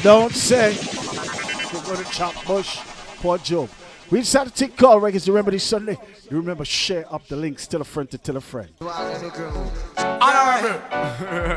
Don't say. We're going to chop bush. Poor Job. We just had to take call records. You remember this Sunday? You remember share up the links. Tell a friend to tell a friend.